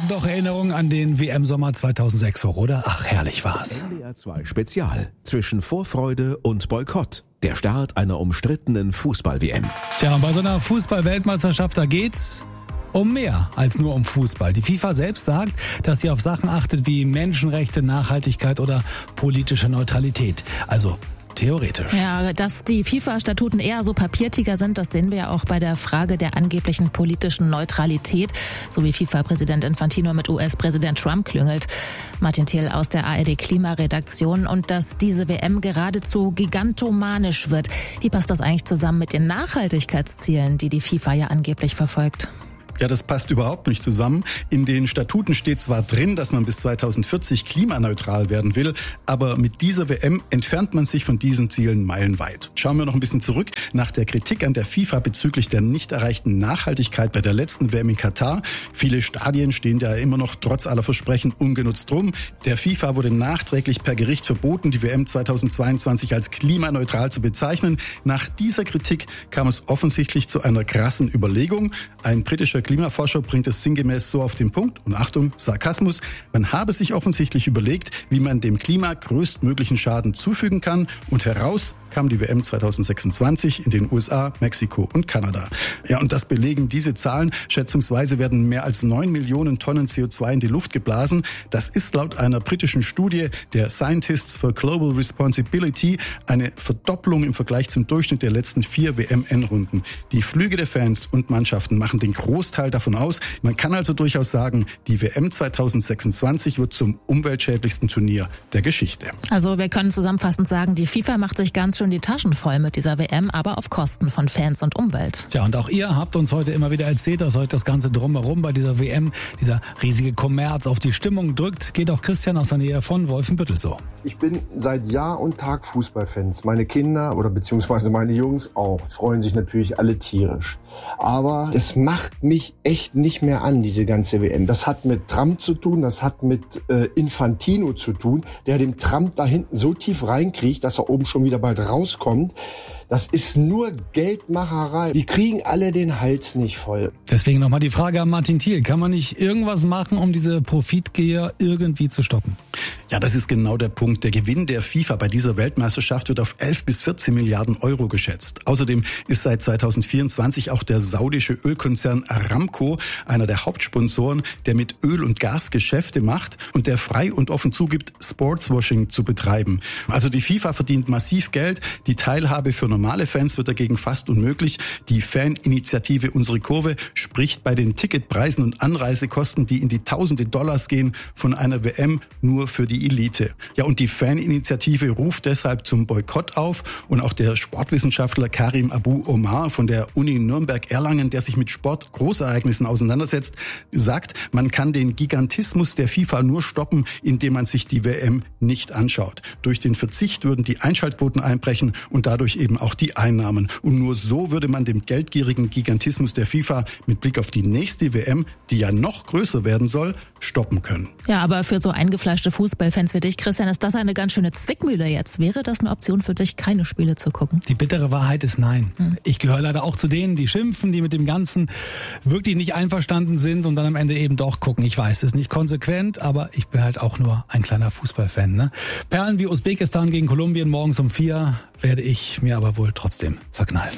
doch Erinnerungen an den WM-Sommer 2006 hoch, oder? Ach, herrlich war's. NDR 2 Spezial zwischen Vorfreude und Boykott. Der Start einer umstrittenen Fußball-WM. Tja, und bei so einer Fußball-Weltmeisterschaft, da geht's um mehr als nur um Fußball. Die FIFA selbst sagt, dass sie auf Sachen achtet wie Menschenrechte, Nachhaltigkeit oder politische Neutralität. Also theoretisch. Ja, dass die FIFA-Statuten eher so Papiertiger sind, das sehen wir ja auch bei der Frage der angeblichen politischen Neutralität, so wie FIFA-Präsident Infantino mit US-Präsident Trump klüngelt. Martin Thiel aus der ARD-Klimaredaktion. Und dass diese WM geradezu gigantomanisch wird. Wie passt das eigentlich zusammen mit den Nachhaltigkeitszielen, die die FIFA ja angeblich verfolgt? Ja, das passt überhaupt nicht zusammen. In den Statuten steht zwar drin, dass man bis 2040 klimaneutral werden will, aber mit dieser WM entfernt man sich von diesen Zielen meilenweit. Schauen wir noch ein bisschen zurück. Nach der Kritik an der FIFA bezüglich der nicht erreichten Nachhaltigkeit bei der letzten WM in Katar. Viele Stadien stehen ja immer noch trotz aller Versprechen ungenutzt rum. Der FIFA wurde nachträglich per Gericht verboten, die WM 2022 als klimaneutral zu bezeichnen. Nach dieser Kritik kam es offensichtlich zu einer krassen Überlegung. Ein britischer Klimaforscher bringt es sinngemäß so auf den Punkt, und Achtung, Sarkasmus, man habe sich offensichtlich überlegt, wie man dem Klima größtmöglichen Schaden zufügen kann, und heraus kam die WM 2026 in den USA, Mexiko und Kanada. Ja, und das belegen diese Zahlen. Schätzungsweise werden mehr als 9 Millionen Tonnen CO2 in die Luft geblasen. Das ist laut einer britischen Studie der Scientists for Global Responsibility eine Verdopplung im Vergleich zum Durchschnitt der letzten 4 WM-Endrunden. Die Flüge der Fans und Mannschaften machen den Großteil davon aus. Man kann also durchaus sagen, die WM 2026 wird zum umweltschädlichsten Turnier der Geschichte. Also wir können zusammenfassend sagen, die FIFA macht sich ganz schön die Taschen voll mit dieser WM, aber auf Kosten von Fans und Umwelt. Tja, und auch ihr habt uns heute immer wieder erzählt, dass euch das Ganze drumherum bei dieser WM, dieser riesige Kommerz auf die Stimmung drückt. Geht auch Christian aus der Nähe von Wolfenbüttel so. Ich bin seit Jahr und Tag Fußballfans. Meine Kinder oder beziehungsweise meine Jungs auch, freuen sich natürlich alle tierisch. Aber das macht mich echt nicht mehr an, diese ganze WM. Das hat mit Trump zu tun, das hat mit Infantino zu tun, der dem Trump da hinten so tief reinkriegt, dass er oben schon wieder bald rauskommt. Das ist nur Geldmacherei. Die kriegen alle den Hals nicht voll. Deswegen nochmal die Frage an Martin Thiel. Kann man nicht irgendwas machen, um diese Profitgier irgendwie zu stoppen? Ja, das ist genau der Punkt. Der Gewinn der FIFA bei dieser Weltmeisterschaft wird auf 11 bis 14 Milliarden Euro geschätzt. Außerdem ist seit 2024 auch der saudische Ölkonzern Aramco einer der Hauptsponsoren, der mit Öl- und Gas Geschäfte macht und der frei und offen zugibt, Sportswashing zu betreiben. Also die FIFA verdient massiv Geld. Die Teilhabe für normale Fans wird dagegen fast unmöglich. Die Faninitiative Unsere Kurve spricht bei den Ticketpreisen und Anreisekosten, die in die Tausende Dollars gehen, von einer WM nur für die Elite. Ja, und die Faninitiative ruft deshalb zum Boykott auf. Und auch der Sportwissenschaftler Karim Abu Omar von der Uni Nürnberg-Erlangen, der sich mit Sport-Großereignissen auseinandersetzt, sagt, man kann den Gigantismus der FIFA nur stoppen, indem man sich die WM nicht anschaut. Durch den Verzicht würden die Einschaltquoten einbrechen und dadurch eben auch die Einnahmen. Und nur so würde man dem geldgierigen Gigantismus der FIFA mit Blick auf die nächste WM, die ja noch größer werden soll, stoppen können. Ja, aber für so eingefleischte Fußballfans wie dich, Christian, ist das eine ganz schöne Zwickmühle jetzt. Wäre das eine Option für dich, keine Spiele zu gucken? Die bittere Wahrheit ist nein. Ich gehöre leider auch zu denen, die schimpfen, die mit dem Ganzen wirklich nicht einverstanden sind und dann am Ende eben doch gucken. Ich weiß, es ist nicht konsequent, aber ich bin halt auch nur ein kleiner Fußballfan. Ne? Perlen wie Usbekistan gegen Kolumbien morgens um 4 werde ich mir aber wohl trotzdem verkneifen.